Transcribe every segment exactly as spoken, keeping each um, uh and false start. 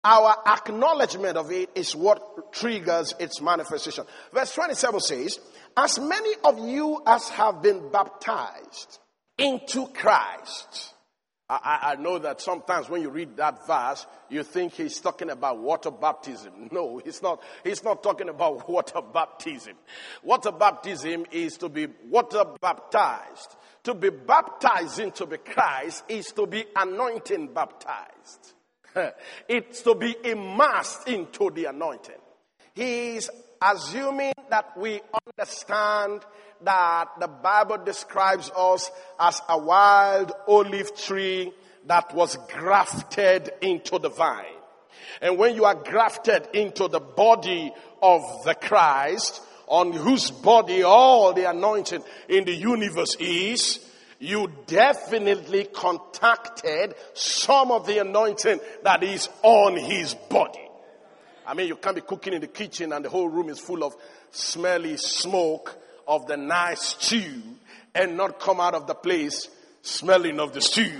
Our acknowledgement of it is what triggers its manifestation. Verse twenty-seven says, as many of you as have been baptized into Christ. I, I know that sometimes when you read that verse, you think he's talking about water baptism. No, he's not. He's not talking about water baptism. Water baptism is to be water baptized. To be baptized into the Christ is to be anointing baptized. It's to be immersed into the anointing. He's assuming that we understand that the Bible describes us as a wild olive tree that was grafted into the vine. And when you are grafted into the body of the Christ, on whose body all the anointing in the universe is, you definitely contacted some of the anointing that is on his body. I mean, you can't be cooking in the kitchen and the whole room is full of smelly smoke of the nice stew and not come out of the place smelling of the stew.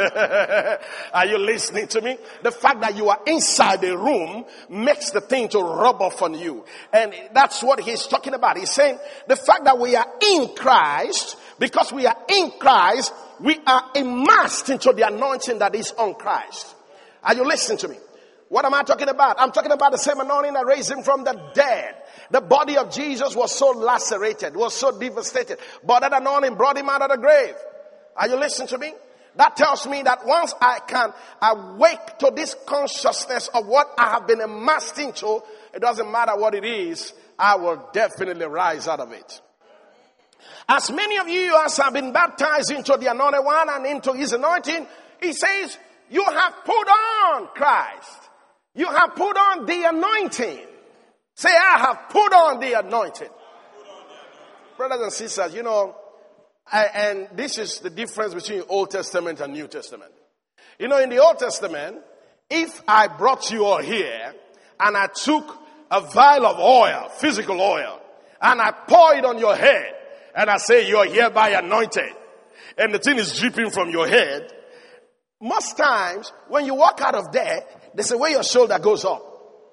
Are you listening to me? The fact that you are inside the room makes the thing to rub off on you. And that's what he's talking about. He's saying the fact that we are in Christ, because we are in Christ, we are immersed into the anointing that is on Christ. Are you listening to me? What am I talking about? I'm talking about the same anointing that raised him from the dead. The body of Jesus was so lacerated, was so devastated, but that anointing brought him out of the grave. Are you listening to me? That tells me that once I can awake to this consciousness of what I have been immersed into, it doesn't matter what it is, I will definitely rise out of it. As many of you as have been baptized into the anointed one and into his anointing, he says, you have put on Christ. You have put on the anointing. Say, I have put on the anointing. Brothers and sisters, you know, I, and this is the difference between Old Testament and New Testament. You know, in the Old Testament, if I brought you all here and I took a vial of oil, physical oil, and I pour it on your head and I say you're hereby anointed and the thing is dripping from your head, most times when you walk out of there, there's a way your shoulder goes up.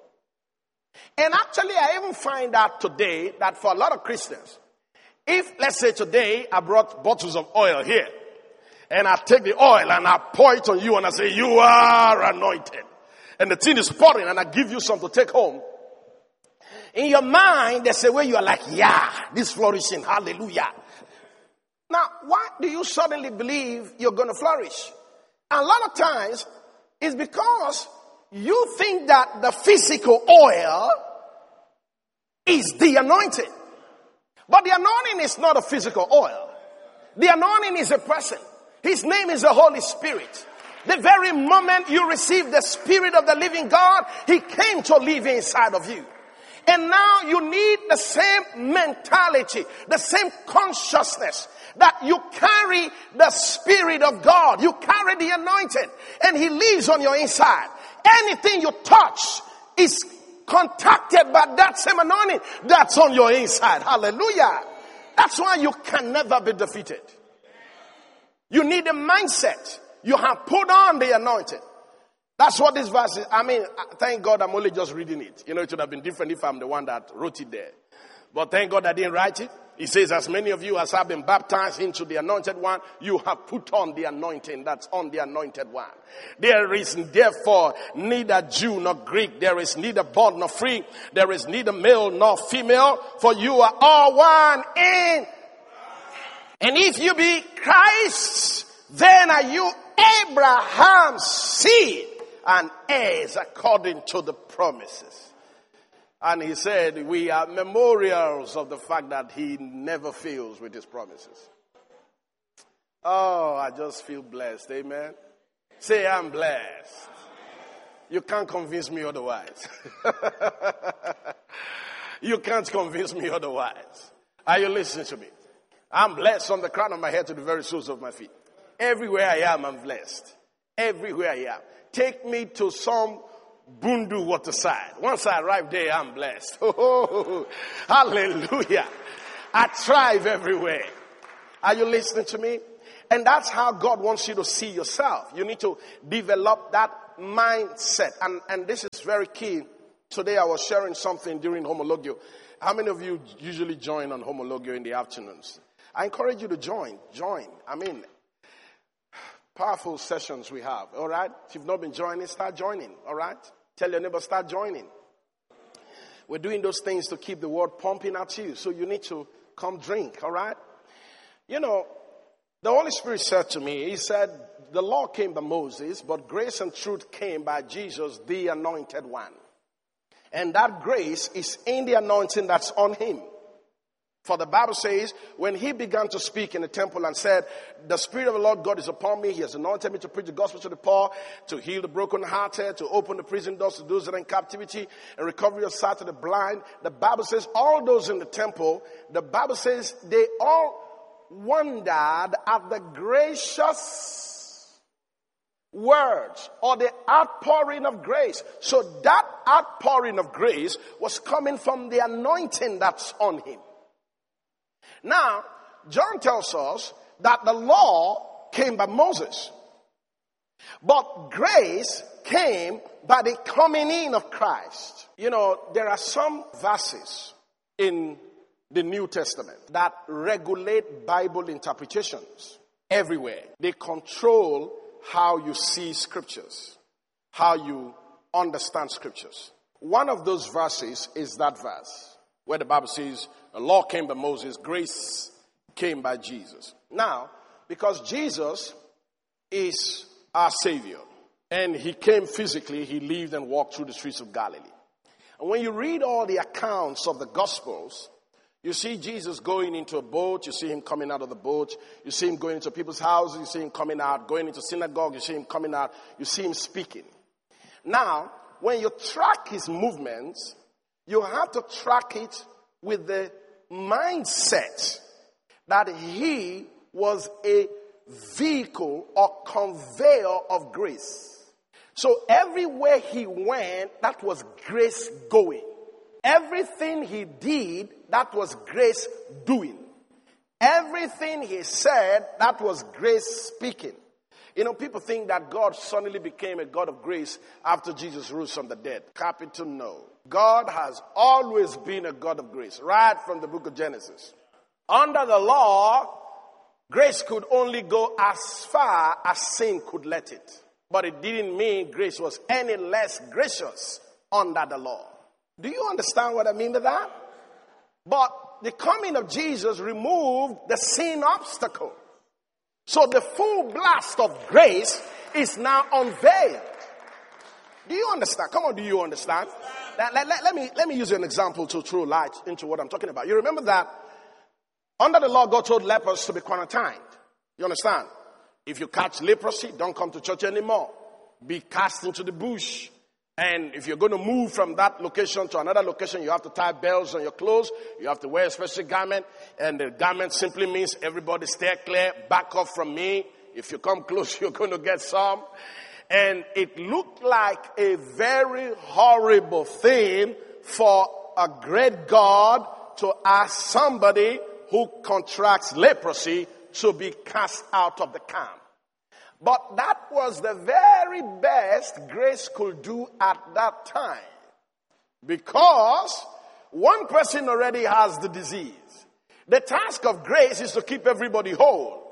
And actually I even find out today that for a lot of Christians, if, let's say today, I brought bottles of oil here, and I take the oil and I pour it on you and I say, you are anointed. And the thing is pouring and I give you some to take home. In your mind, there's a way you are like, yeah, this flourishing, hallelujah. Now, why do you suddenly believe you're going to flourish? And a lot of times, it's because you think that the physical oil is the anointing. But the anointing is not a physical oil. The anointing is a person. His name is the Holy Spirit. The very moment you receive the Spirit of the living God, he came to live inside of you. And now you need the same mentality, the same consciousness that you carry the Spirit of God. You carry the anointing and he lives on your inside. Anything you touch is contacted by that same anointing that's on your inside. Hallelujah. That's why you can never be defeated. You need a mindset. You have put on the anointing. That's what this verse is. I mean, thank God I'm only just reading it. You know, it would have been different if I'm the one that wrote it there. But thank God I didn't write it. He says, as many of you as have been baptized into the anointed one, you have put on the anointing that's on the anointed one. There is therefore neither Jew nor Greek. There is neither bond nor free. There is neither male nor female. For you are all one in. And if you be Christ's, then are you Abraham's seed and heirs according to the promises. And he said, we are memorials of the fact that he never fails with his promises. Oh, I just feel blessed. Amen. Say, I'm blessed. You can't convince me otherwise. You can't convince me otherwise. Are you listening to me? I'm blessed from the crown of my head to the very soles of my feet. Everywhere I am, I'm blessed. Everywhere I am. Take me to some Bundu waterside. Once I arrive there, I'm blessed. Oh, hallelujah. I thrive everywhere. Are you listening to me? And that's how God wants you to see yourself. You need to develop that mindset. And, and this is very key. Today I was sharing something during Homologio. How many of you usually join on Homologio in the afternoons? I encourage you to join. Join. I mean, powerful sessions we have. All right? If you've not been joining, start joining. All right? Tell your neighbor, start joining. We're doing those things to keep the word pumping at you. So you need to come drink. All right? You know, the Holy Spirit said to me, he said, the law came by Moses, but grace and truth came by Jesus, the anointed one. And that grace is in the anointing that's on him. For the Bible says, when he began to speak in the temple and said, the Spirit of the Lord God is upon me. He has anointed me to preach the gospel to the poor, to heal the brokenhearted, to open the prison doors to those that are in captivity, and recover your sight to the blind. The Bible says, all those in the temple, the Bible says, they all wondered at the gracious words or the outpouring of grace. So that outpouring of grace was coming from the anointing that's on him. Now, John tells us that the law came by Moses, but grace came by the coming in of Christ. You know, there are some verses in the New Testament that regulate Bible interpretations everywhere. They control how you see scriptures, how you understand scriptures. One of those verses is that verse where the Bible says, the law came by Moses, grace came by Jesus. Now, because Jesus is our Savior, and he came physically, he lived and walked through the streets of Galilee. And when you read all the accounts of the Gospels, you see Jesus going into a boat, you see him coming out of the boat, you see him going into people's houses, you see him coming out, going into synagogue, you see him coming out, you see him speaking. Now, when you track his movements, you have to track it with the mindset that he was a vehicle or conveyor of grace. So everywhere he went, that was grace going. Everything he did, that was grace doing. Everything he said, that was grace speaking. You know, people think that God suddenly became a God of grace after Jesus rose from the dead. Capital no. God has always been a God of grace, right from the book of Genesis. Under the law, grace could only go as far as sin could let it. But it didn't mean grace was any less gracious under the law. Do you understand what I mean by that? But the coming of Jesus removed the sin obstacle. So the full blast of grace is now unveiled. Do you understand? Come on, do you understand? Let, let, let, let me, let me use an example to throw light into what I'm talking about. You remember that under the law, God told lepers to be quarantined. You understand? If you catch leprosy, don't come to church anymore. Be cast into the bush. And if you're going to move from that location to another location, you have to tie bells on your clothes. You have to wear a special garment. And the garment simply means everybody stay clear, back off from me. If you come close, you're going to get some. And it looked like a very horrible thing for a great God to ask somebody who contracts leprosy to be cast out of the camp. But that was the very best grace could do at that time. Because one person already has the disease. The task of grace is to keep everybody whole.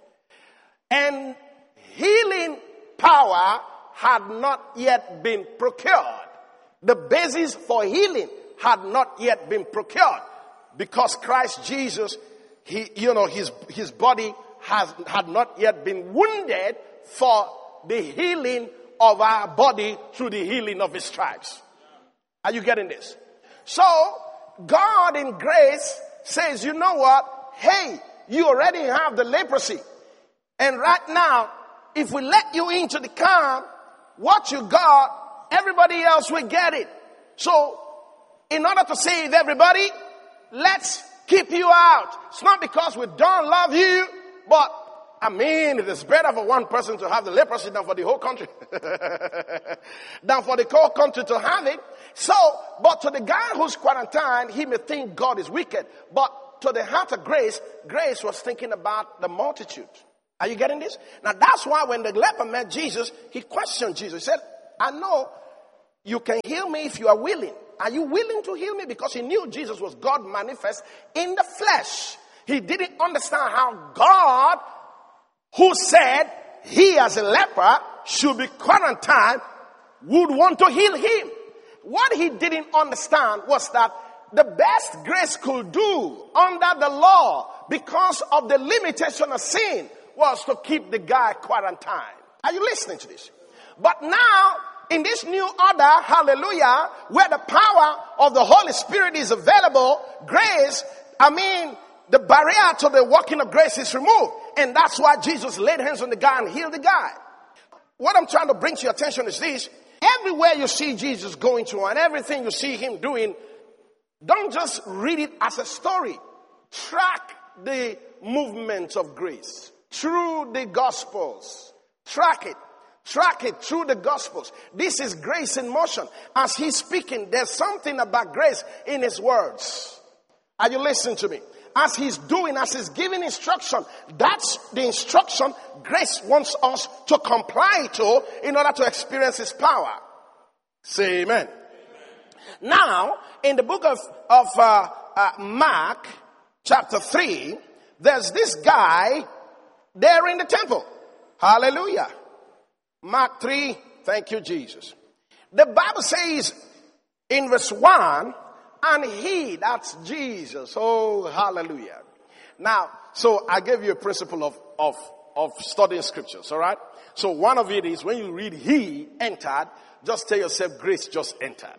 And healing power had not yet been procured. The basis for healing had not yet been procured. Because Christ Jesus, he, you know, his, his body has, had not yet been wounded for the healing of our body through the healing of his stripes. Are you getting this? So, God in grace says, you know what? Hey, you already have the leprosy. And right now, if we let you into the camp, what you got, everybody else will get it. So, in order to save everybody, let's keep you out. It's not because we don't love you, but I mean, it is better for one person to have the leprosy than for the whole country. than for the whole country to have it. So, but to the guy who's quarantined, he may think God is wicked. But to the heart of grace, grace was thinking about the multitude. Are you getting this? Now that's why when the leper met Jesus, he questioned Jesus. He said, I know you can heal me if you are willing. Are you willing to heal me? Because he knew Jesus was God manifest in the flesh. He didn't understand how God, who said he as a leper should be quarantined, would want to heal him. What he didn't understand was that the best grace could do under the law, because of the limitation of sin, was to keep the guy quarantined. Are you listening to this? But now, in this new order, hallelujah, where the power of the Holy Spirit is available, grace, I mean, the barrier to the working of grace is removed. And that's why Jesus laid hands on the guy and healed the guy. What I'm trying to bring to your attention is this. Everywhere you see Jesus going to and everything you see him doing, don't just read it as a story. Track the movement of grace through the Gospels. Track it. Track it through the Gospels. This is grace in motion. As he's speaking, there's something about grace in his words. Are you listening to me? As he's doing, as he's giving instruction, that's the instruction grace wants us to comply to in order to experience his power. Say amen. Amen. Now, in the book of, of uh, uh, Mark, chapter three, there's this guy there in the temple. Hallelujah. Mark three, thank you, Jesus. The Bible says in verse one, and he, that's Jesus. Oh, hallelujah. Now, so I gave you a principle of, of, of studying scriptures, all right? So one of it is when you read he entered, just tell yourself grace just entered.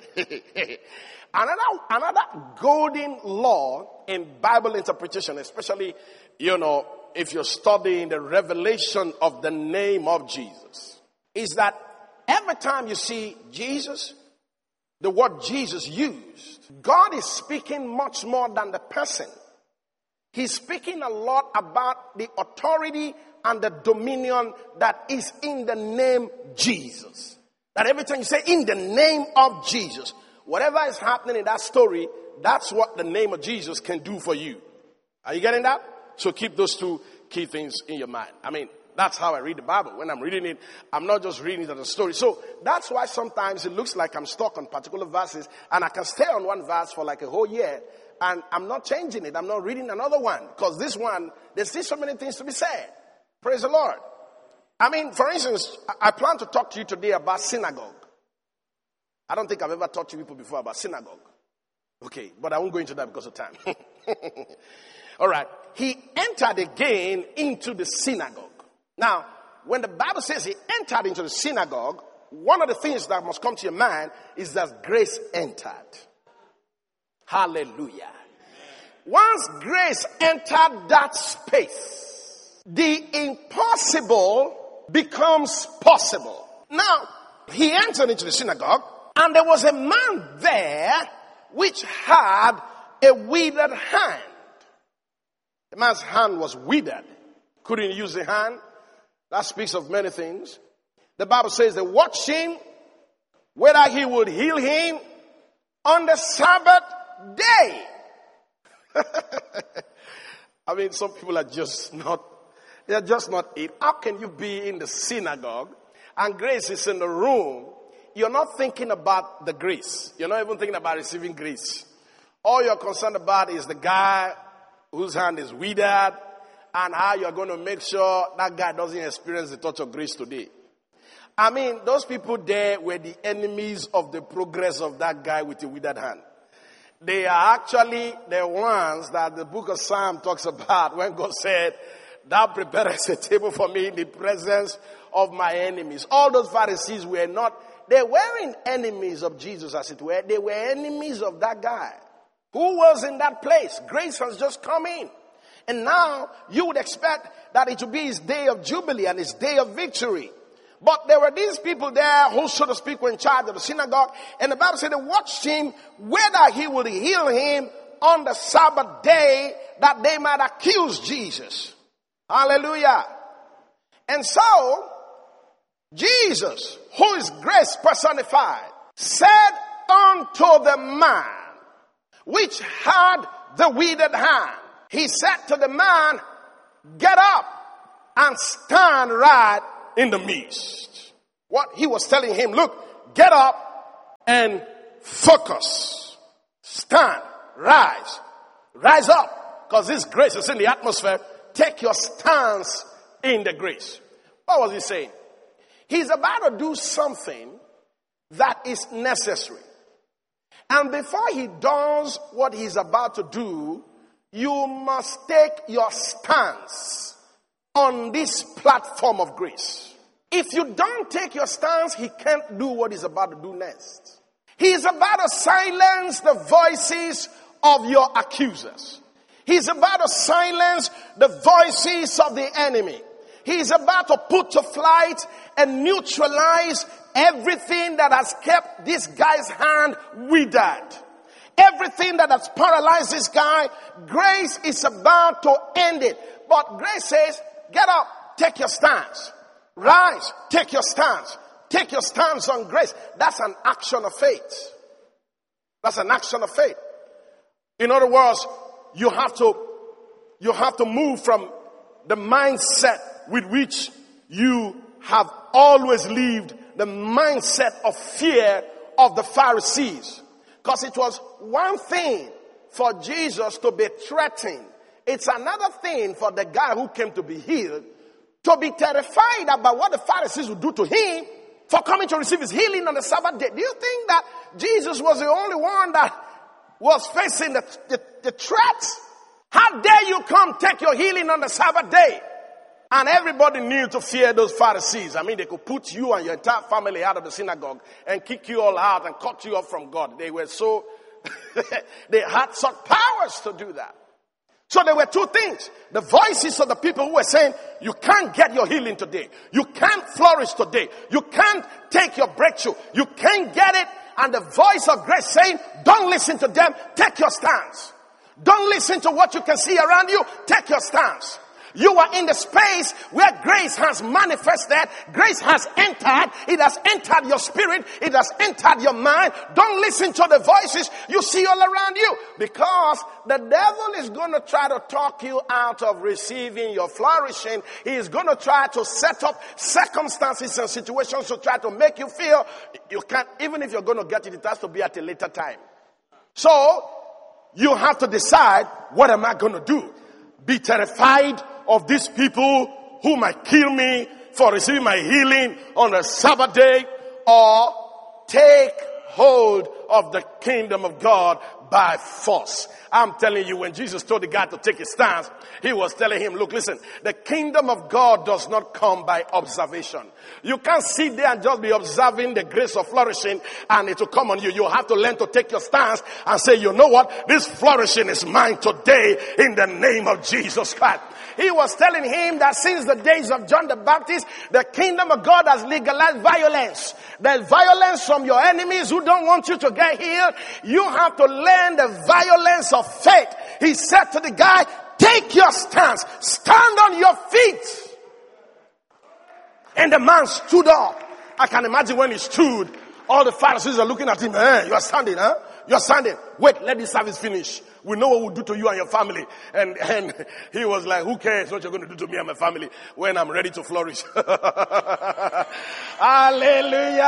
another, another golden law in Bible interpretation, especially, you know, if you're studying the revelation of the name of Jesus, is that every time you see Jesus, the word Jesus used, God is speaking much more than the person. He's speaking a lot about the authority and the dominion that is in the name Jesus. That every time you say in the name of Jesus, whatever is happening in that story, that's what the name of Jesus can do for you. Are you getting that? So keep those two key things in your mind. I mean, that's how I read the Bible. When I'm reading it, I'm not just reading it as a story. So that's why sometimes it looks like I'm stuck on particular verses and I can stay on one verse for like a whole year and I'm not changing it. I'm not reading another one because this one, there's still so many things to be said. Praise the Lord. I mean, for instance, I plan to talk to you today about synagogue. I don't think I've ever talked to people before about synagogue. Okay, but I won't go into that because of time. All right. He entered again into the synagogue. Now, when the Bible says he entered into the synagogue, one of the things that must come to your mind is that grace entered. Hallelujah. Once grace entered that space, the impossible becomes possible. Now, he entered into the synagogue, and there was a man there which had a withered hand. The man's hand was withered. Couldn't use the hand. That speaks of many things. The Bible says they watched him, whether he would heal him on the Sabbath day. I mean, some people are just not, they're just not it. How can you be in the synagogue and grace is in the room? You're not thinking about the grace. You're not even thinking about receiving grace. All you're concerned about is the guy whose hand is withered, and how you're going to make sure that guy doesn't experience the touch of grace today. I mean, those people there were the enemies of the progress of that guy with the withered hand. They are actually the ones that the book of Psalm talks about when God said, thou preparest a table for me in the presence of my enemies. All those Pharisees were not, they weren't enemies of Jesus as it were. They were enemies of that guy who was in that place. Grace has just come in. And now you would expect that it would be his day of jubilee and his day of victory. But there were these people there who, so to speak, were in charge of the synagogue. And the Bible said they watched him whether he would heal him on the Sabbath day that they might accuse Jesus. Hallelujah. And so, Jesus, who is grace personified, said unto the man which had the withered hand, he said to the man, get up and stand right in the midst. What he was telling him, look, get up and focus. Stand, rise, rise up. Because this grace is in the atmosphere. Take your stance in the grace. What was he saying? He's about to do something that is necessary. And before he does what he's about to do, you must take your stance on this platform of grace. If you don't take your stance, he can't do what he's about to do next. He's about to silence the voices of your accusers. He's about to silence the voices of the enemy. He's about to put to flight and neutralize everything that has kept this guy's hand withered. Everything that has paralyzed this guy, grace is about to end it. But grace says, get up, take your stance. Rise, take your stance. Take your stance on grace. That's an action of faith. That's an action of faith. In other words, you have to, you have to move from the mindset with which you have always lived, the mindset of fear of the Pharisees. Because it was one thing for Jesus to be threatened. It's another thing for the guy who came to be healed to be terrified about what the Pharisees would do to him for coming to receive his healing on the Sabbath day. Do you think that Jesus was the only one that was facing the, the, the threat? How dare you come take your healing on the Sabbath day? And everybody knew to fear those Pharisees. I mean, they could put you and your entire family out of the synagogue and kick you all out and cut you off from God. They were so, they had such powers to do that. So there were two things. The voices of the people who were saying, you can't get your healing today. You can't flourish today. You can't take your breakthrough. You can't get it. And the voice of grace saying, don't listen to them. Take your stance. Don't listen to what you can see around you. Take your stance. You are in the space where grace has manifested. Grace has entered. It has entered your spirit. It has entered your mind. Don't listen to the voices you see all around you. Because the devil is going to try to talk you out of receiving your flourishing. He is going to try to set up circumstances and situations to try to make you feel you can't. Even if you're going to get it, it has to be at a later time. So you have to decide, what am I going to do? Be terrified of these people who might kill me for receiving my healing on a Sabbath day, or take hold of the kingdom of God by force. I'm telling you, when Jesus told the guy to take his stance, he was telling him, look, listen, the kingdom of God does not come by observation. You can't sit there and just be observing the grace of flourishing and it will come on you. You have to learn to take your stance and say, you know what? This flourishing is mine today in the name of Jesus Christ. He was telling him that since the days of John the Baptist, the kingdom of God has legalized violence. There's violence from your enemies who don't want you to get healed. You have to learn the violence of faith. He said to the guy, take your stance. Stand on your feet. And the man stood up. I can imagine when he stood, all the Pharisees are looking at him. Eh, you are standing, huh? You are standing. Wait, let this service finish. We know what we'll do to you and your family. And, and he was like, who cares what you're going to do to me and my family when I'm ready to flourish? Hallelujah.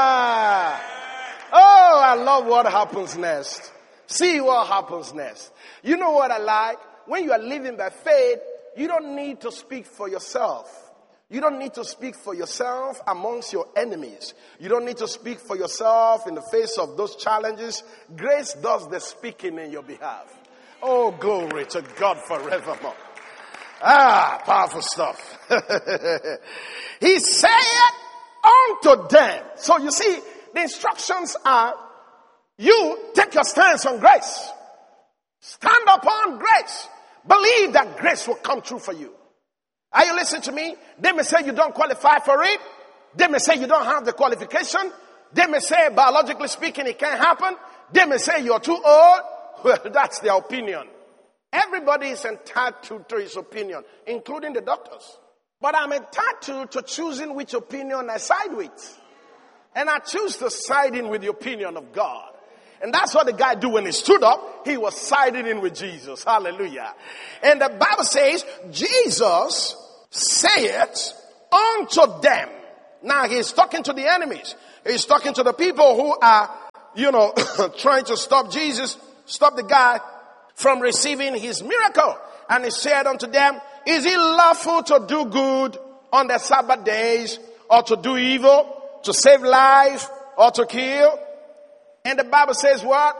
Oh, I love what happens next. See what happens next. You know what I like? When you are living by faith, you don't need to speak for yourself. You don't need to speak for yourself amongst your enemies. You don't need to speak for yourself in the face of those challenges. Grace does the speaking in your behalf. Oh, glory to God forevermore. Ah, powerful stuff. He said unto them. So you see, the instructions are, you take your stance on grace. Stand upon grace. Believe that grace will come true for you. Are you listening to me? They may say you don't qualify for it. They may say you don't have the qualification. They may say, biologically speaking, it can't happen. They may say you're too old. Well, that's their opinion. Everybody is entitled to his opinion, including the doctors. But I'm entitled to choosing which opinion I side with. And I choose to side in with the opinion of God. And that's what the guy did when he stood up. He was siding in with Jesus. Hallelujah. And the Bible says, Jesus saith unto them. Now he's talking to the enemies. He's talking to the people who are, you know, trying to stop Jesus, stop the guy from receiving his miracle. And he said unto them, is it lawful to do good on the Sabbath days, or to do evil, to save life, or to kill? And the Bible says what?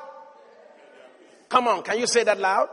Come on, can you say that loud?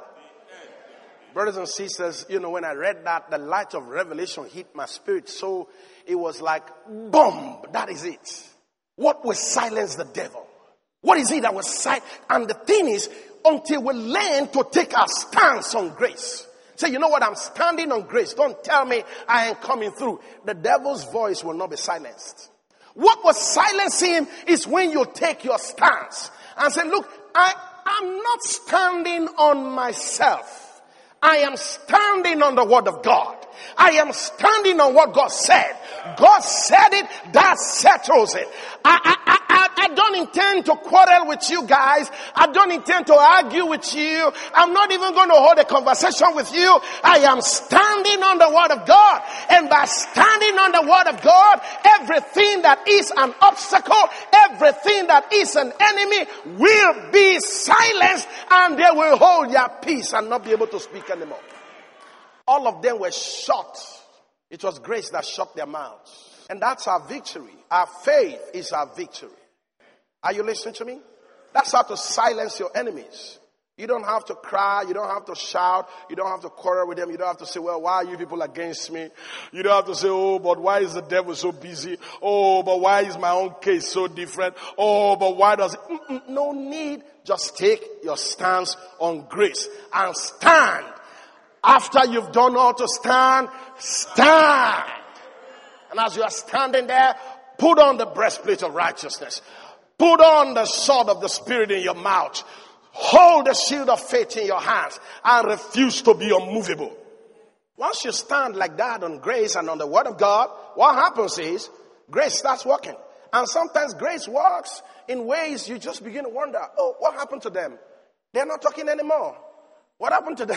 Brothers and sisters, you know, when I read that, the light of revelation hit my spirit. So it was like, boom, that is it. What will silence the devil? What is it that will silence? And the thing is, until we learn to take our stance on grace. Say, you know what, I'm standing on grace. Don't tell me I ain't coming through. The devil's voice will not be silenced. What will silence him is when you take your stance and say, look, I am not standing on myself. I am standing on the word of God. I am standing on what God said. God said it, that settles it. I, I, I, I don't intend to quarrel with you guys. I don't intend to argue with you. I'm not even going to hold a conversation with you. I am standing on the word of God. And by standing on the word of God, everything that is an obstacle, everything that is an enemy will be silenced, and they will hold their peace and not be able to speak anymore. All of them were shut. It was grace that shut their mouths. And that's our victory. Our faith is our victory. Are you listening to me? That's how to silence your enemies. You don't have to cry. You don't have to shout. You don't have to quarrel with them. You don't have to say, well, why are you people against me? You don't have to say, oh, but why is the devil so busy? Oh, but why is my own case so different? Oh, but why does it? Mm-mm, no need. Just take your stance on grace and stand. After you've done all to stand, stand. And as you are standing there, put on the breastplate of righteousness. Put on the sword of the Spirit in your mouth. Hold the shield of faith in your hands and refuse to be unmovable. Once you stand like that on grace and on the word of God, what happens is grace starts working. And sometimes grace works in ways you just begin to wonder, oh, what happened to them? They're not talking anymore. What happened to them?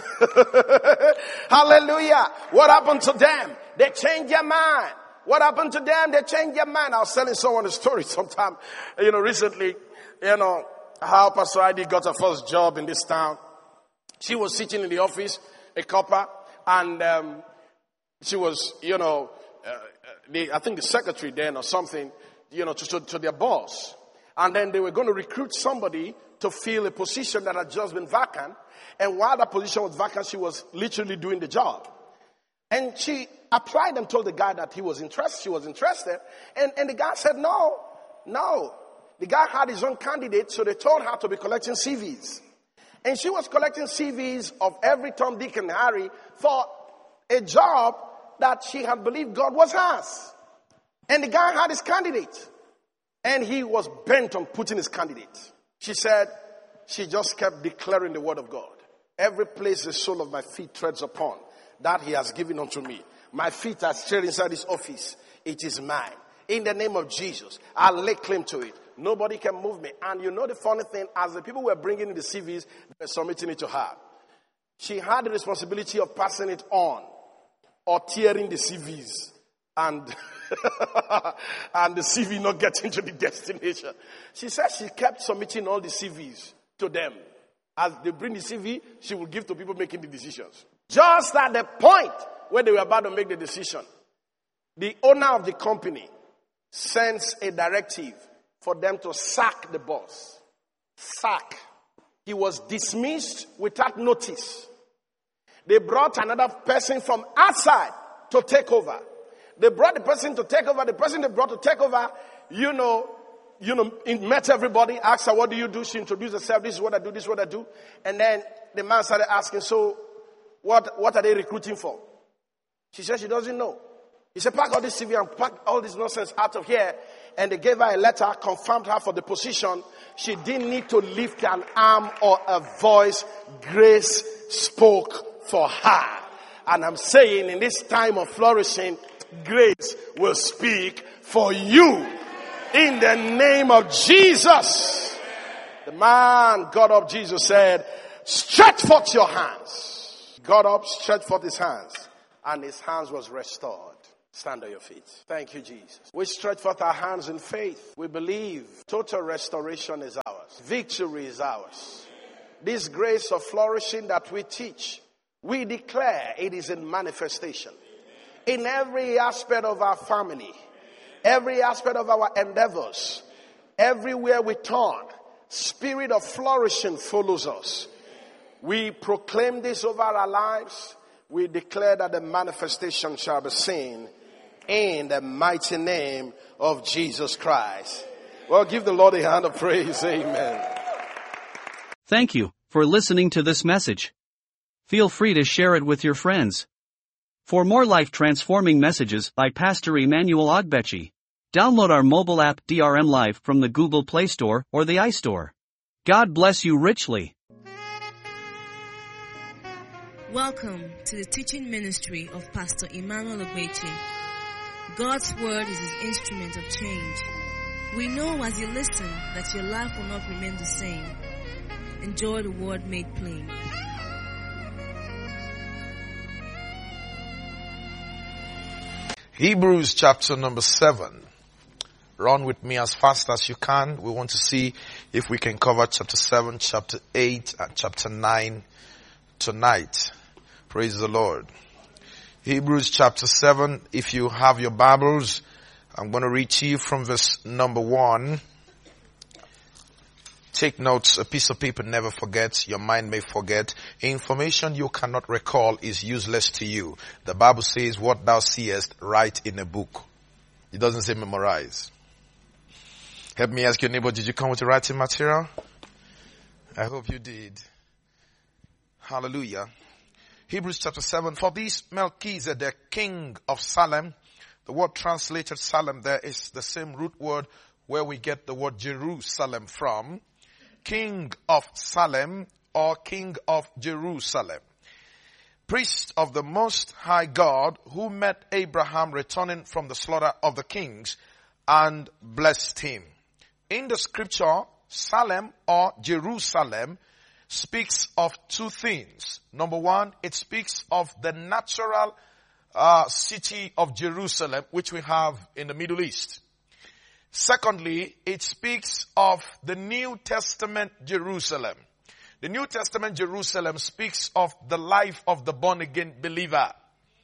Hallelujah. What happened to them? They changed their mind. What happened to them? They changed their mind. I was telling someone a story sometime, you know, recently, you know, how Pastor Heidi got her first job in this town. She was sitting in the office, a copper, and um, she was, you know, uh, the, I think the secretary then or something, you know, to, to, to their boss. And then they were going to recruit somebody to fill a position that had just been vacant. And while that position was vacant, she was literally doing the job. And she applied and told the guy that he was interested. She was interested. And, and the guy said, no, no. The guy had his own candidate, so they told her to be collecting C Vs. And she was collecting C Vs of every Tom, Dick, and Harry for a job that she had believed God was hers. And the guy had his candidate. And he was bent on putting his candidate. She said, she just kept declaring the word of God. Every place the sole of my feet treads upon, that he has given unto me. My feet are straight inside his office. It is mine. In the name of Jesus, I'll lay claim to it. Nobody can move me. And you know the funny thing, as the people were bringing in the C Vs, they were submitting it to her. She had the responsibility of passing it on or tearing the C Vs and and the C V not getting to the destination. She said she kept submitting all the C Vs to them. As they bring the C V, she will give to people making the decisions. Just at the point where they were about to make the decision, the owner of the company sends a directive for them to sack the boss. Sack. He was dismissed without notice. They brought another person from outside to take over. They brought the person to take over. The person they brought to take over, you know, you know, met everybody, asked her, what do you do? She introduced herself. This is what I do. This is what I do. And then the man started asking, so what, what are they recruiting for? She said she doesn't know. He said, pack all this C V and pack all this nonsense out of here. And they gave her a letter, confirmed her for the position. She didn't need to lift an arm or a voice. Grace spoke for her. And I'm saying in this time of flourishing, grace will speak for you. In the name of Jesus. The man got up, Jesus said, stretch forth your hands. Got up, stretched forth his hands. And his hands was restored. Stand on your feet. Thank you, Jesus. We stretch forth our hands in faith. We believe total restoration is ours. Victory is ours. This grace of flourishing that we teach, we declare it is in manifestation. In every aspect of our family, every aspect of our endeavors, everywhere we turn, spirit of flourishing follows us. We proclaim this over our lives. We declare that the manifestation shall be seen in the mighty name of Jesus Christ. Well, give the Lord a hand of praise. Amen. Thank you for listening to this message. Feel free to share it with your friends. For more life-transforming messages by Pastor Emmanuel Ogbechi, download our mobile app D R M Live from the Google Play Store or the iStore. God bless you richly. Welcome to the teaching ministry of Pastor Emmanuel Ogbechi. God's word is his instrument of change. We know as you listen that your life will not remain the same. Enjoy the word made plain. Hebrews chapter number seven. Run with me as fast as you can. We want to see if we can cover chapter seven, chapter eight, and chapter nine tonight. Praise the Lord. Hebrews chapter seven. If you have your Bibles, I'm going to read to you from verse number one. Take notes. A piece of paper never forgets. Your mind may forget. Information you cannot recall is useless to you. The Bible says, what thou seest, write in a book. It doesn't say memorize. Help me ask your neighbor, did you come with the writing material? I hope you did. Hallelujah. Hebrews chapter seven. For this Melchizedek, king of Salem, the word translated Salem there is the same root word where we get the word Jerusalem from. King of Salem or king of Jerusalem. Priest of the Most High God, who met Abraham returning from the slaughter of the kings and blessed him. In the scripture, Salem or Jerusalem speaks of two things. Number one, it speaks of the natural uh, city of Jerusalem, which we have in the Middle East. Secondly, it speaks of the New Testament Jerusalem. The New Testament Jerusalem speaks of the life of the born-again believer.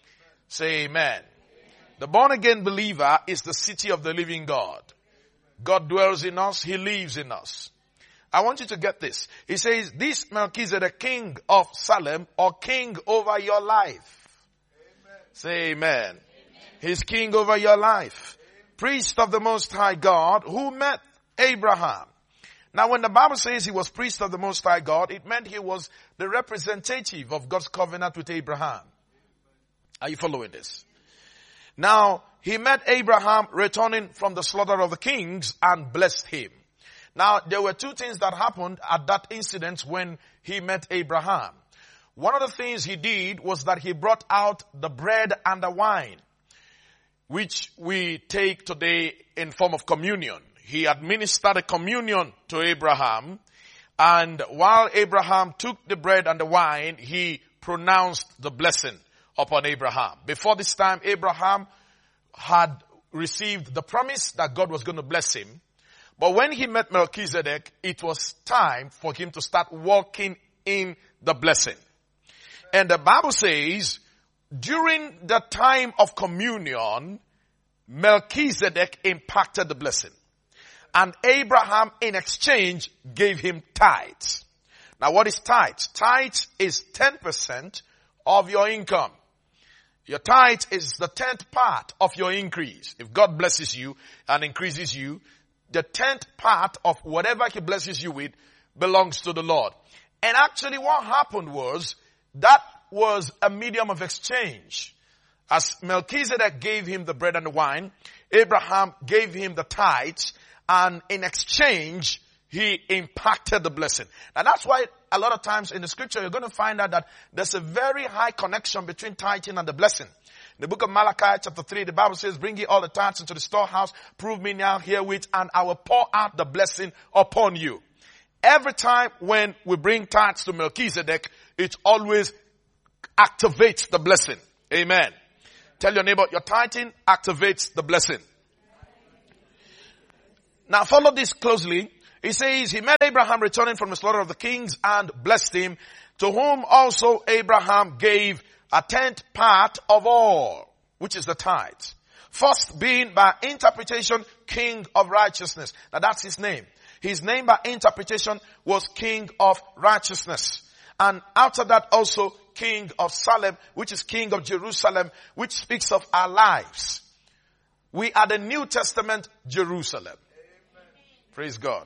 Say amen. The born-again believer is the city of the living God. God dwells in us. He lives in us. I want you to get this. He says, this Melchizedek, king of Salem, or king over your life. Amen. Say amen. Amen. He's king over your life. Amen. Priest of the Most High God, who met Abraham. Now when the Bible says he was priest of the Most High God, it meant he was the representative of God's covenant with Abraham. Are you following this? Now, he met Abraham returning from the slaughter of the kings and blessed him. Now, there were two things that happened at that incident when he met Abraham. One of the things he did was that he brought out the bread and the wine, which we take today in form of communion. He administered a communion to Abraham, and while Abraham took the bread and the wine, he pronounced the blessing upon Abraham. Before this time, Abraham had received the promise that God was going to bless him. But when he met Melchizedek, it was time for him to start walking in the blessing. And the Bible says, during the time of communion, Melchizedek impacted the blessing. And Abraham, in exchange, gave him tithes. Now, what is tithes? Tithes is ten percent of your income. Your tithe is the tenth part of your increase. If God blesses you and increases you, the tenth part of whatever he blesses you with belongs to the Lord. And actually what happened was, that was a medium of exchange. As Melchizedek gave him the bread and the wine, Abraham gave him the tithes, and in exchange, he impacted the blessing. And that's why a lot of times in the scripture, you're going to find out that there's a very high connection between tithing and the blessing. In the book of Malachi chapter three, the Bible says, bring ye all the tithes into the storehouse, prove me now herewith, and I will pour out the blessing upon you. Every time when we bring tithes to Melchizedek, it always activates the blessing. Amen. Tell your neighbor, your tithing activates the blessing. Now follow this closely. He says, he met Abraham returning from the slaughter of the kings and blessed him, to whom also Abraham gave a tenth part of all, which is the tithe. First being by interpretation, King of Righteousness. Now that's his name. His name by interpretation was King of Righteousness. And after that also King of Salem, which is King of Jerusalem, which speaks of our lives. We are the New Testament Jerusalem. Amen. Praise God.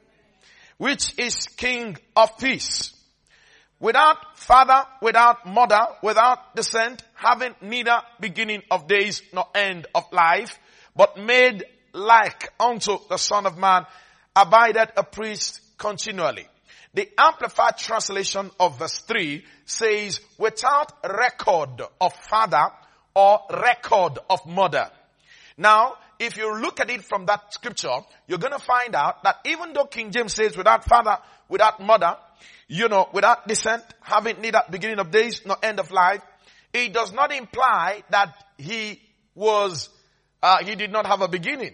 Which is King of Peace. Without father, without mother, without descent, having neither beginning of days nor end of life, but made like unto the Son of Man, abideth a priest continually. The Amplified translation of verse three says, without record of father or record of mother. Now, if you look at it from that scripture, you're going to find out that even though King James says without father, without mother, you know, without descent, having neither beginning of days nor end of life, it does not imply that he was, uh, he did not have a beginning.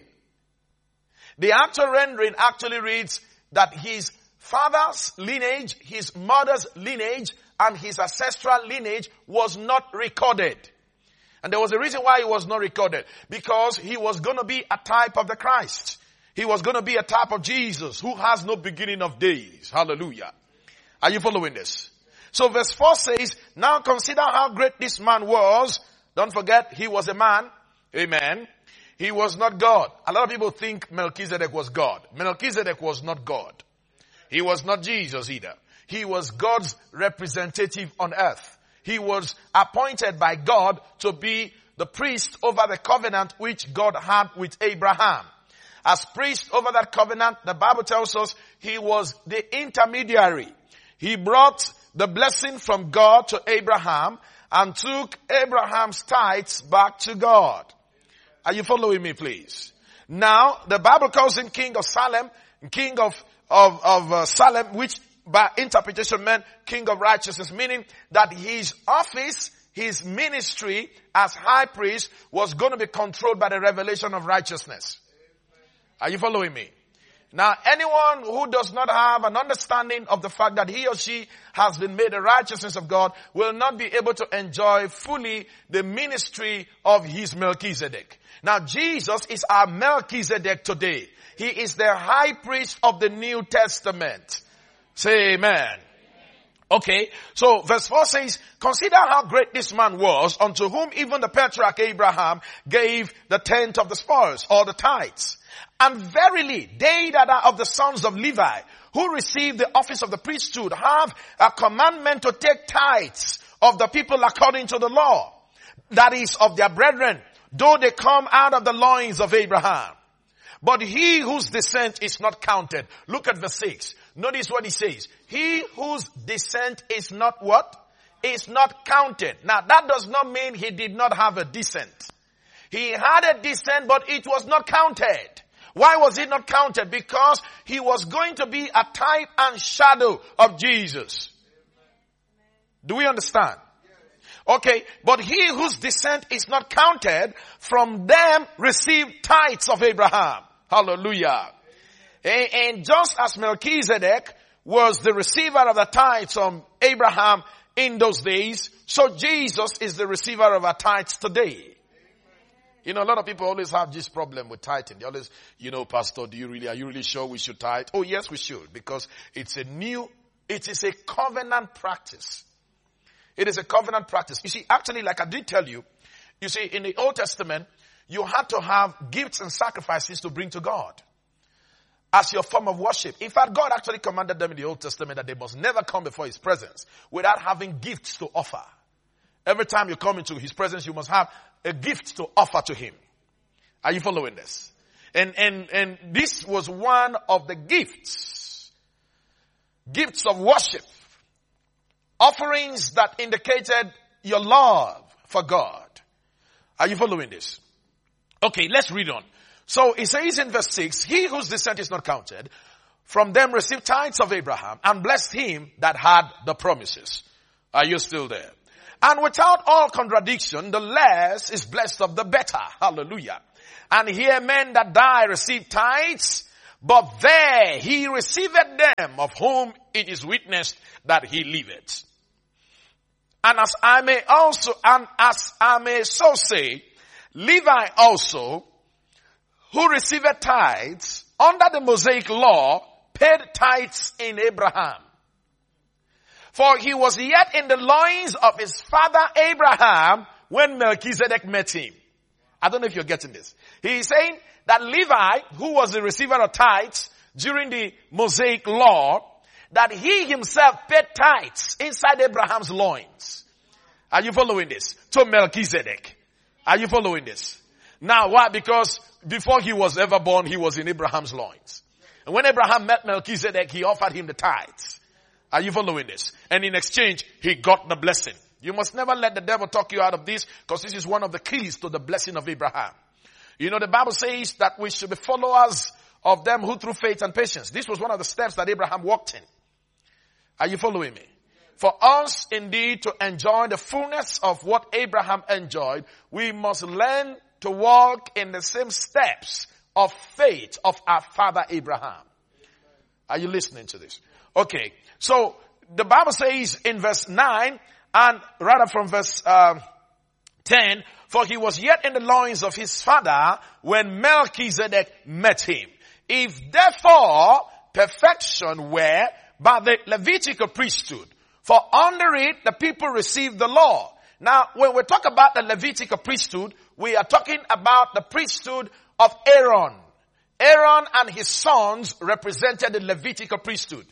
The actual rendering actually reads that his father's lineage, his mother's lineage, and his ancestral lineage was not recorded. And there was a reason why it was not recorded. Because he was going to be a type of the Christ. He was going to be a type of Jesus who has no beginning of days. Hallelujah. Are you following this? So verse four says, now consider how great this man was. Don't forget, he was a man. Amen. He was not God. A lot of people think Melchizedek was God. Melchizedek was not God. He was not Jesus either. He was God's representative on earth. He was appointed by God to be the priest over the covenant which God had with Abraham. As priest over that covenant, the Bible tells us he was the intermediary. He brought the blessing from God to Abraham and took Abraham's tithes back to God. Are you following me, please? Now, the Bible calls him King of Salem, King of of, of uh, Salem, which by interpretation meant King of Righteousness, meaning that his office, his ministry as high priest was going to be controlled by the revelation of righteousness. Are you following me? Now, anyone who does not have an understanding of the fact that he or she has been made the righteousness of God will not be able to enjoy fully the ministry of his Melchizedek. Now, Jesus is our Melchizedek today. He is the high priest of the New Testament. Say amen. Okay, so verse four says, consider how great this man was, unto whom even the patriarch Abraham gave the tenth of the spoils, or the tithes. And verily, they that are of the sons of Levi, who receive the office of the priesthood, have a commandment to take tithes of the people according to the law, that is, of their brethren, though they come out of the loins of Abraham. But he whose descent is not counted. Look at verse six. Notice what he says. He whose descent is not what? Is not counted. Now that does not mean he did not have a descent. He had a descent, but it was not counted. Why was it not counted? Because he was going to be a type and shadow of Jesus. Do we understand? Okay, but he whose descent is not counted, from them received tithes of Abraham. Hallelujah. And, and just as Melchizedek was the receiver of the tithes from Abraham in those days, so Jesus is the receiver of our tithes today. You know, a lot of people always have this problem with tithing. They always, you know, Pastor, do you really, are you really sure we should tithe? Oh, yes, we should, because it's a new, it is a covenant practice. It is a covenant practice. You see, actually, like I did tell you, you see, in the Old Testament, you had to have gifts and sacrifices to bring to God as your form of worship. In fact, God actually commanded them in the Old Testament that they must never come before his presence without having gifts to offer. Every time you come into his presence, you must have a gift to offer to him. Are you following this? And, and, and this was one of the gifts. Gifts of worship. Offerings that indicated your love for God. Are you following this? Okay, let's read on. So it says in verse six, he whose descent is not counted, from them received tithes of Abraham, and blessed him that had the promises. Are you still there? And without all contradiction, the less is blessed of the better. Hallelujah. And here men that die receive tithes, but there he receiveth them of whom it is witnessed that he liveth. And as I may also, and as I may so say, Levi also, who received tithes under the Mosaic law, paid tithes in Abraham. For he was yet in the loins of his father Abraham when Melchizedek met him. I don't know if you're getting this. He is saying that Levi, who was the receiver of tithes during the Mosaic law, that he himself paid tithes inside Abraham's loins. Are you following this? To Melchizedek. Are you following this? Now why? Because before he was ever born, he was in Abraham's loins. And when Abraham met Melchizedek, he offered him the tithes. Are you following this? And in exchange, he got the blessing. You must never let the devil talk you out of this, because this is one of the keys to the blessing of Abraham. You know, the Bible says that we should be followers of them who through faith and patience. This was one of the steps that Abraham walked in. Are you following me? For us indeed to enjoy the fullness of what Abraham enjoyed, we must learn to walk in the same steps of faith of our father Abraham. Are you listening to this? Okay. So the Bible says in verse nine, and rather from verse uh, ten, for he was yet in the loins of his father when Melchizedek met him. If therefore perfection were by the Levitical priesthood, for under it the people received the law. Now when we talk about the Levitical priesthood, we are talking about the priesthood of Aaron. Aaron and his sons represented the Levitical priesthood.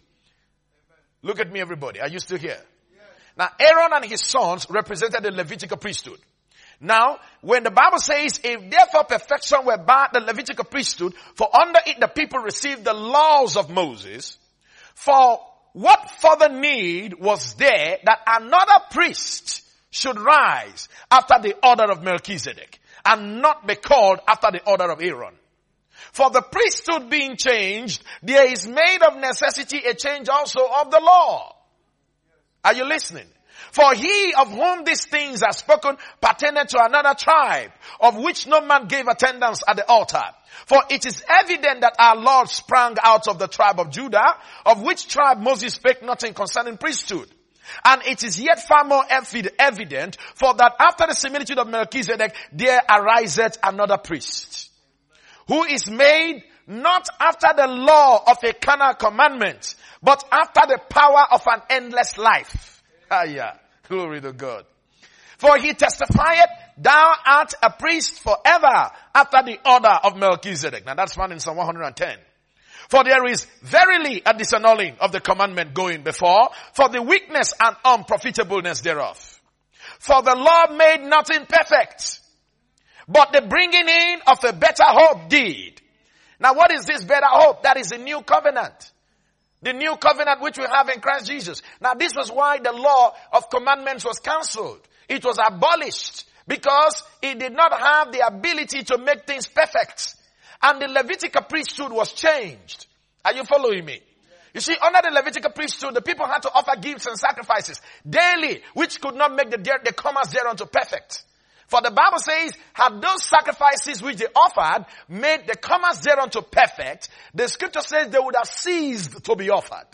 Look at me, everybody. Are you still here? Yes. Now, Aaron and his sons represented the Levitical priesthood. Now, when the Bible says, if therefore perfection were by the Levitical priesthood, for under it the people received the laws of Moses, for what further need was there that another priest should rise after the order of Melchizedek, and not be called after the order of Aaron? For the priesthood being changed, there is made of necessity a change also of the law. Are you listening? For he of whom these things are spoken pertained to another tribe, of which no man gave attendance at the altar. For it is evident that our Lord sprang out of the tribe of Judah, of which tribe Moses spake nothing concerning priesthood. And it is yet far more evident, for that after the similitude of Melchizedek, there ariseth another priest, who is made not after the law of a carnal commandment, but after the power of an endless life. Ah, yeah. Glory to God. For he testifieth, thou art a priest forever after the order of Melchizedek. Now that's found in Psalm one hundred ten. For there is verily a disannulling of the commandment going before, for the weakness and unprofitableness thereof. For the law made nothing perfect, but the bringing in of a better hope did. Now what is this better hope? That is the new covenant. The new covenant which we have in Christ Jesus. Now this was why the law of commandments was cancelled. It was abolished because it did not have the ability to make things perfect. And the Levitical priesthood was changed. Are you following me? You see, under the Levitical priesthood, the people had to offer gifts and sacrifices daily, which could not make the, the comers thereunto perfect. For the Bible says, had those sacrifices which they offered made the comers thereunto perfect, the scripture says they would have ceased to be offered.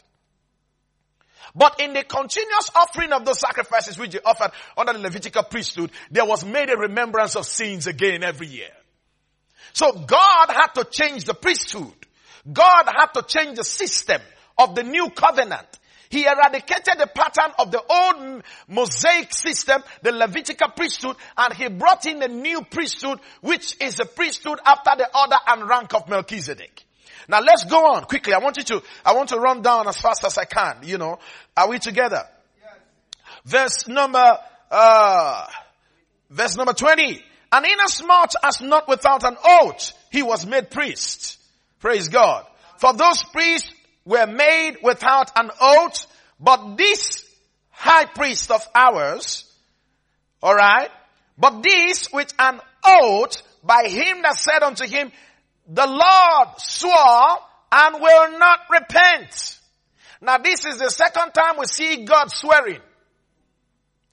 But in the continuous offering of those sacrifices which they offered under the Levitical priesthood, there was made a remembrance of sins again every year. So God had to change the priesthood. God had to change the system of the new covenant. He eradicated the pattern of the old Mosaic system, the Levitical priesthood, and he brought in the new priesthood, which is a priesthood after the order and rank of Melchizedek. Now let's go on quickly. I want you to, I want to run down as fast as I can, you know. Are we together? Yes. Verse number, uh, verse number twenty. And inasmuch as not without an oath, he was made priest. Praise God. For those priests were made without an oath, but this high priest of ours, alright, but this with an oath by him that said unto him, the Lord swore and will not repent. Now this is the second time we see God swearing.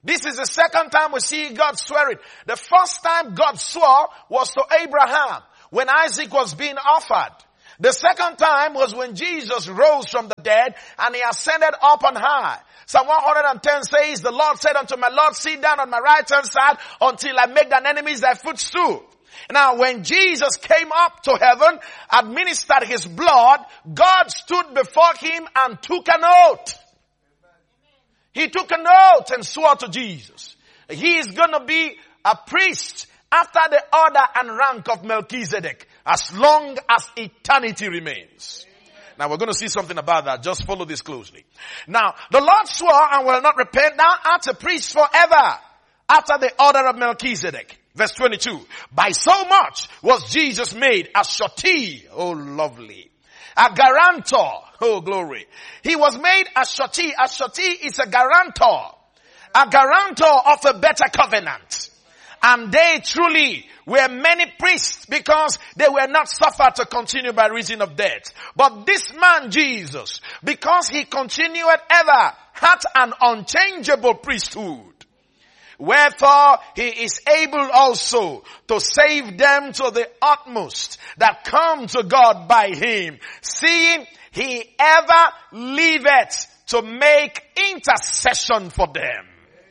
This is the second time we see God swearing. The first time God swore was to Abraham when Isaac was being offered. The second time was when Jesus rose from the dead and he ascended up on high. Psalm one hundred ten says, the Lord said unto my Lord, sit down on my right hand side until I make thine enemies thy footstool. Now when Jesus came up to heaven, administered his blood, God stood before him and took an oath. He took an oath and swore to Jesus. He is going to be a priest after the order and rank of Melchizedek as long as eternity remains. Now we're going to see something about that. Just follow this closely. Now, the Lord swore and will not repent. Thou art a priest forever after the order of Melchizedek. Verse twenty-two. By so much was Jesus made a surety. Oh, lovely. A guarantor. Oh, glory. He was made a surety. A surety is a guarantor. A guarantor of a better covenant. And they truly were many priests because they were not suffered to continue by reason of death. But this man Jesus, because he continued ever, had an unchangeable priesthood. Wherefore he is able also to save them to the utmost that come to God by him, seeing he ever liveth to make intercession for them.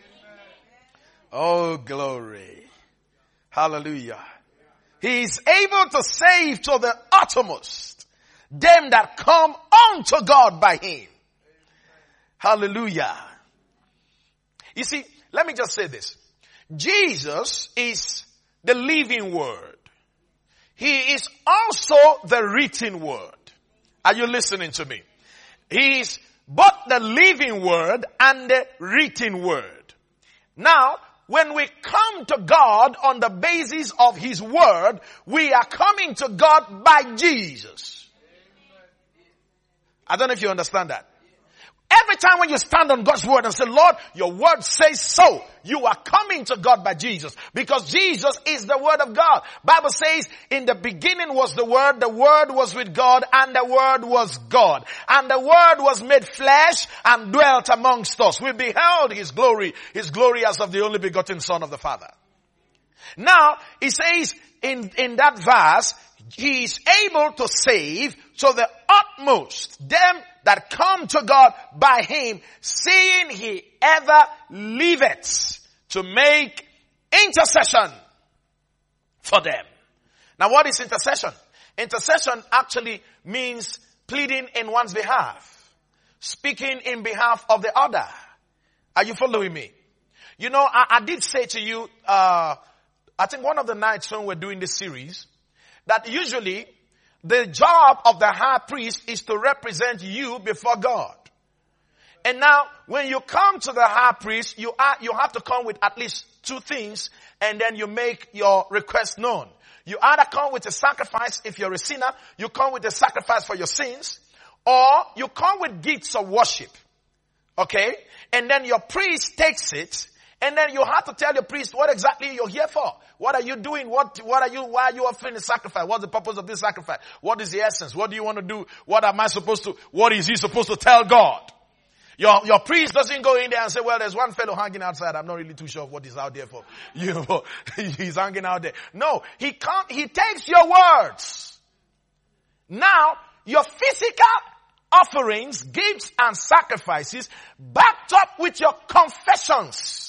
Oh, glory. Hallelujah. He is able to save to the uttermost them that come unto God by him. Hallelujah. You see, let me just say this. Jesus is the living word. He is also the written word. Are you listening to me? He is both the living word and the written word. Now, when we come to God on the basis of his word, we are coming to God by Jesus. I don't know if you understand that. Every time when you stand on God's word and say, Lord, your word says so, you are coming to God by Jesus. Because Jesus is the word of God. Bible says, in the beginning was the word, the word was with God, and the word was God. And the word was made flesh and dwelt amongst us. We beheld his glory, his glory as of the only begotten Son of the Father. Now, he says in, in that verse, he is able to save to the utmost them that come to God by him, seeing he ever liveth to make intercession for them. Now what is intercession? Intercession actually means pleading in one's behalf, speaking in behalf of the other. Are you following me? You know, I, I did say to you, uh, I think one of the nights when we're doing this series, that usually the job of the high priest is to represent you before God. And now, when you come to the high priest, you are, you have to come with at least two things, and then you make your request known. You either come with a sacrifice if you're a sinner, you come with a sacrifice for your sins, or you come with gifts of worship. Okay? And then your priest takes it, and then you have to tell your priest what exactly you're here for. What are you doing? What, what are you, why are you offering the sacrifice? What's the purpose of this sacrifice? What is the essence? What do you want to do? What am I supposed to, what is he supposed to tell God? Your, your priest doesn't go in there and say, well, there's one fellow hanging outside. I'm not really too sure what he's out there for. You know, he's hanging out there. No, he can't, he takes your words. Now, your physical offerings, gifts and sacrifices backed up with your confessions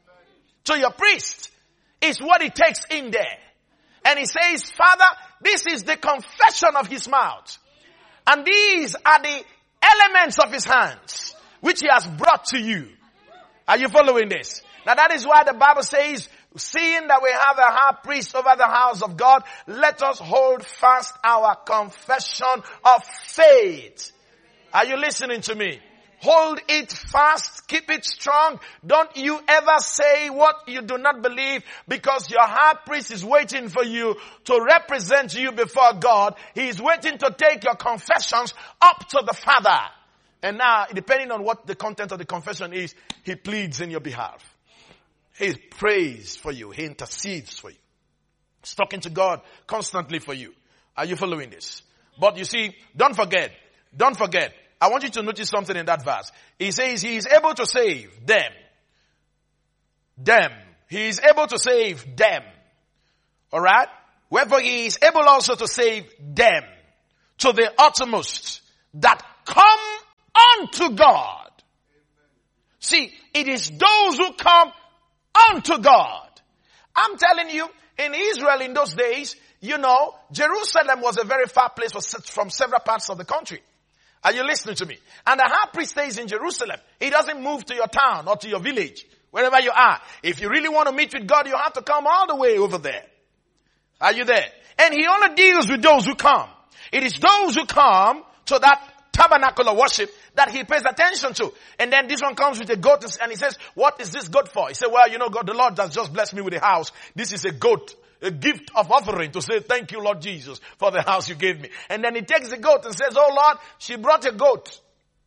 to your priest is what he takes in there. And he says, Father, this is the confession of his mouth. And these are the elements of his hands, which he has brought to you. Are you following this? Now that is why the Bible says, seeing that we have a high priest over the house of God, let us hold fast our confession of faith. Are you listening to me? Hold it fast. Keep it strong. Don't you ever say what you do not believe, because your high priest is waiting for you to represent you before God. He is waiting to take your confessions up to the Father. And now, depending on what the content of the confession is, he pleads in your behalf. He prays for you. He intercedes for you. He's talking to God constantly for you. Are you following this? But you see, don't forget, don't forget, I want you to notice something in that verse. He says he is able to save them them. He is able to save them. Alright? Wherefore he is able also to save them to the uttermost that come unto God. See, it is those who come unto God. I'm telling you, in Israel in those days, you know, Jerusalem was a very far place from several parts of the country. Are you listening to me? And the high priest stays in Jerusalem. He doesn't move to your town or to your village, wherever you are. If you really want to meet with God, you have to come all the way over there. Are you there? And he only deals with those who come. It is those who come to that tabernacle of worship that he pays attention to. And then this one comes with a goat and he says, what is this goat for? He said, well, you know, God, the Lord has just blessed me with a house. This is a goat, a gift of offering to say, thank you, Lord Jesus, for the house you gave me. And then he takes the goat and says, oh Lord, she brought a goat.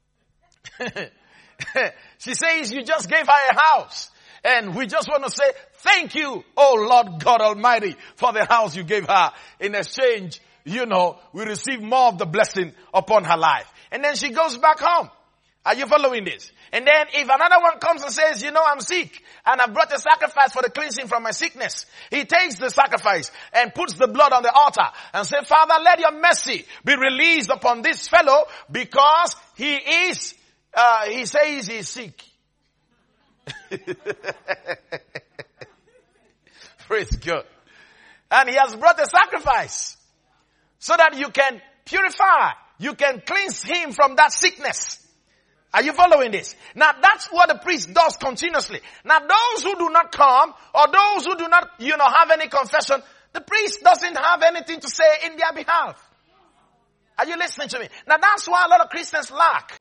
She says, you just gave her a house. And we just want to say, thank you, oh Lord God Almighty, for the house you gave her. In exchange, you know, we receive more of the blessing upon her life. And then she goes back home. Are you following this? And then if another one comes and says, you know, I'm sick and I've brought a sacrifice for the cleansing from my sickness. He takes the sacrifice and puts the blood on the altar and says, Father, let your mercy be released upon this fellow because he is, uh, he says he's sick. Praise God. And he has brought a sacrifice so that you can purify, you can cleanse him from that sickness. Are you following this? Now that's what the priest does continuously. Now those who do not come or those who do not, you know, have any confession, the priest doesn't have anything to say in their behalf. Are you listening to me? Now that's why a lot of Christians lack.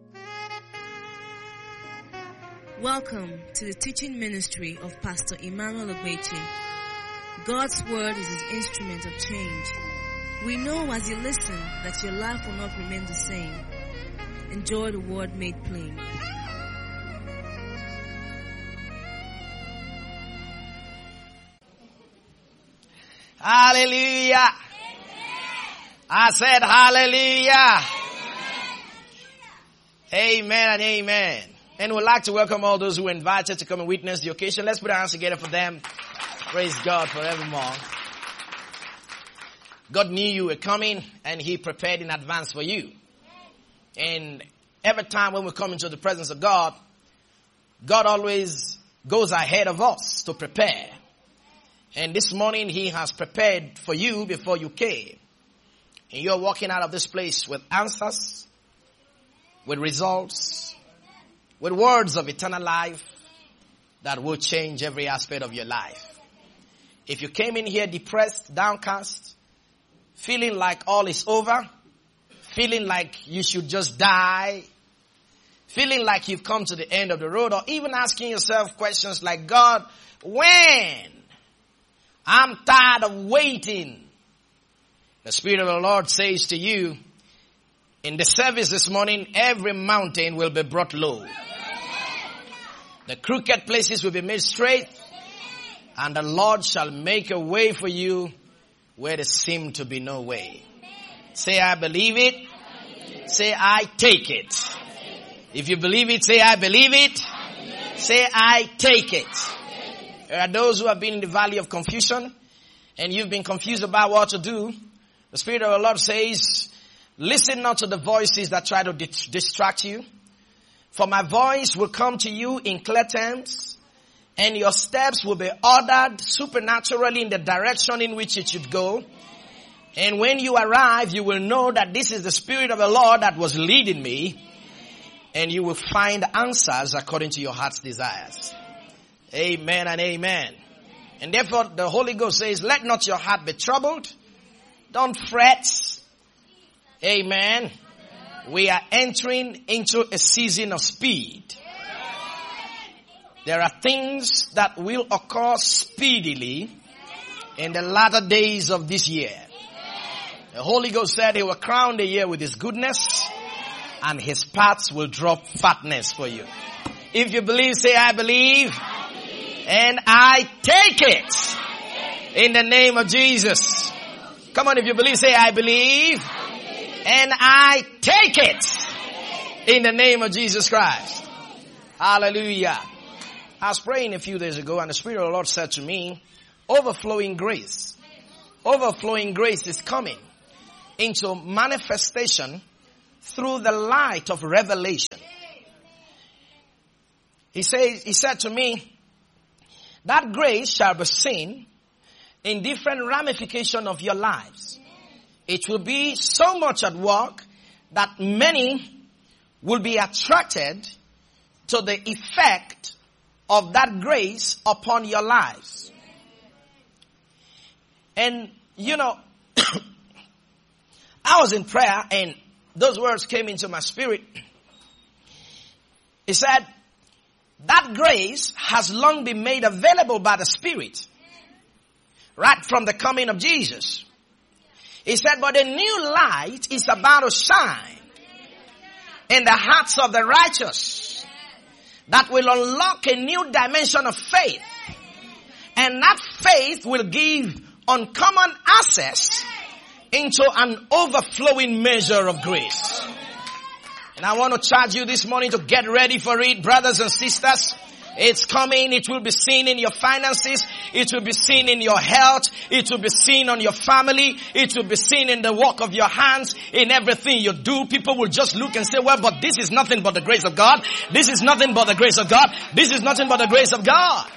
Welcome to the teaching ministry of Pastor Emmanuel Ogbeche. God's word is his instrument of change. We know as you listen that your life will not remain the same. Enjoy the word made plain. Hallelujah. Amen. I said hallelujah. Amen. Amen and amen. And we'd like to welcome all those who were invited to come and witness the occasion. Let's put our hands together for them. Praise God forevermore. God knew you were coming and he prepared in advance for you. And every time when we come into the presence of God, God always goes ahead of us to prepare. And this morning he has prepared for you before you came. And you're walking out of this place with answers, with results, with words of eternal life that will change every aspect of your life. If you came in here depressed, downcast, feeling like all is over, feeling like you should just die, feeling like you've come to the end of the road, or even asking yourself questions like, God, when? I'm tired of waiting. The Spirit of the Lord says to you, in the service this morning, every mountain will be brought low. The crooked places will be made straight, and the Lord shall make a way for you where there seemed to be no way. Say, I believe it. Say, I take it. If you believe it, say, I believe it. Say, I take it. There are those who have been in the valley of confusion, and you've been confused about what to do. The Spirit of the Lord says, listen not to the voices that try to distract you. For my voice will come to you in clear terms, and your steps will be ordered supernaturally in the direction in which it should go. And when you arrive, you will know that this is the Spirit of the Lord that was leading me, and you will find answers according to your heart's desires. Amen and amen. And therefore the Holy Ghost says, let not your heart be troubled. Don't fret. Amen. We are entering into a season of speed. There are things that will occur speedily in the latter days of this year. The Holy Ghost said he will crown the year with his goodness, and his paths will drop fatness for you. If you believe, say, I believe. I believe. And I take it. In the name of Jesus. Come on, if you believe, say, I believe. I believe. And I take it. In the name of Jesus Christ. Hallelujah. I was praying a few days ago and the Spirit of the Lord said to me, overflowing grace. Overflowing grace is coming into manifestation through the light of revelation. He says, he said to me, that grace shall be seen in different ramifications of your lives. It will be so much at work that many will be attracted to the effect of that grace upon your lives. And, you know, I was in prayer and those words came into my spirit. He said, that grace has long been made available by the Spirit, right from the coming of Jesus. He said, but a new light is about to shine in the hearts of the righteous that will unlock a new dimension of faith. And that faith will give uncommon access into an overflowing measure of grace. And I want to charge you this morning to get ready for it, brothers and sisters. It's coming. It will be seen in your finances. It will be seen in your health. It will be seen on your family. It will be seen in the work of your hands. In everything you do, people will just look and say, well, but this is nothing but the grace of God. This is nothing but the grace of God. This is nothing but the grace of God.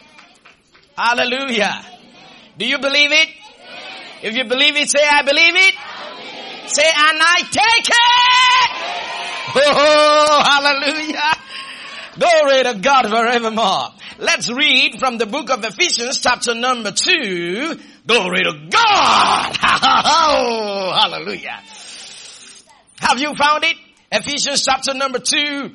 Hallelujah. Do you believe it? If you believe it, say, I believe it. Say, and I take it. Oh, hallelujah. Glory to God forevermore. Let's read from the book of Ephesians chapter number two. Glory to God. Oh, hallelujah. Have you found it? Ephesians chapter number two.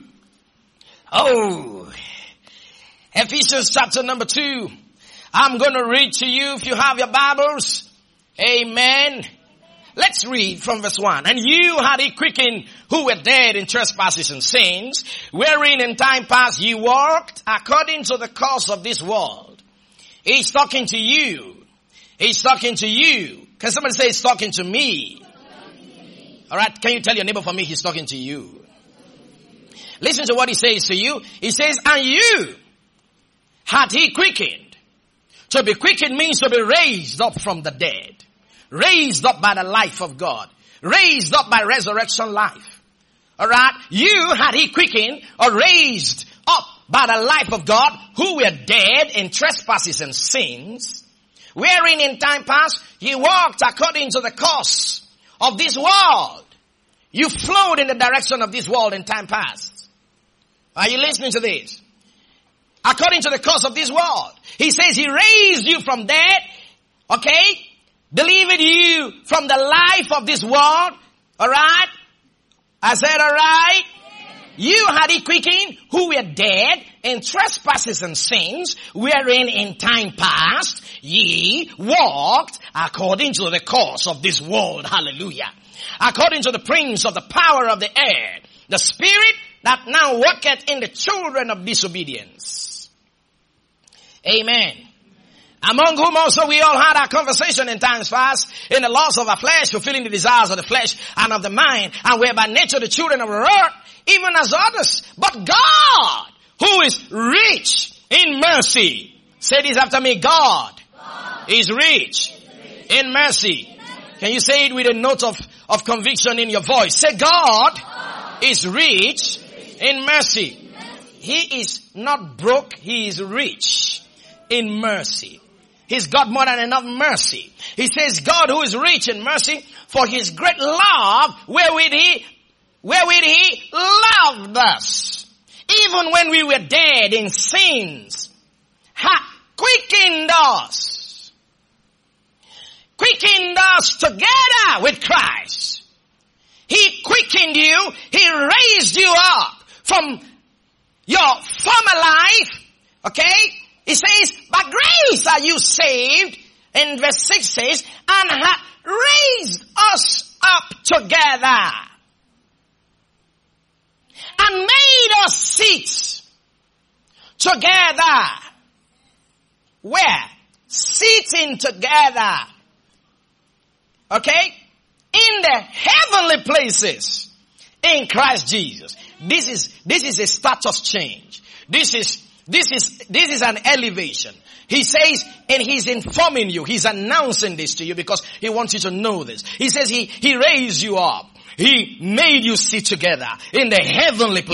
Oh, Ephesians chapter number two. I'm going to read to you if you have your Bibles. Amen. Let's read from verse one. And you had he quickened who were dead in trespasses and sins, wherein in time past you walked according to the course of this world. He's talking to you. He's talking to you. Can somebody say he's talking to me? Alright, can you tell your neighbor for me he's talking to you? Listen to what he says to you. He says, and you had he quickened. To be quickened means to be raised up from the dead. Raised up by the life of God. Raised up by resurrection life. Alright? You had he quickened or raised up by the life of God who were dead in trespasses and sins, wherein in time past you walked according to the course of this world. You flowed in the direction of this world in time past. Are you listening to this? According to the course of this world. He says he raised you from dead. Okay? Delivered you from the life of this world. Alright? I said alright? You had he quickened who were dead in trespasses and sins, wherein in time past ye walked according to the course of this world. Hallelujah. According to the prince of the power of the air, the spirit that now worketh in the children of disobedience. Amen. Among whom also we all had our conversation in times past, in the loss of our flesh, fulfilling the desires of the flesh and of the mind, and we're by nature the children of wrath, even as others. But God, who is rich in mercy, say this after me, God, God is rich, is rich in mercy. In mercy. Can you say it with a note of, of conviction in your voice? Say, God, God is rich, rich in mercy. In mercy. He is not broke, he is rich in mercy. He's got more than enough mercy. He says, God who is rich in mercy, for his great love, wherewith he, wherewith he loved us. Even when we were dead in sins, ha, quickened us. Quickened us together with Christ. He quickened you. He raised you up from your former life. Okay? He says, by grace are you saved. And verse six says, and hath raised us up together. And made us sit together. Where? Sitting together. Okay? In the heavenly places. In Christ Jesus. This is, this is a status change. This is This is, this is an elevation. He says, and he's informing you, he's announcing this to you because he wants you to know this. He says he, he raised you up. He made you sit together in the heavenly place.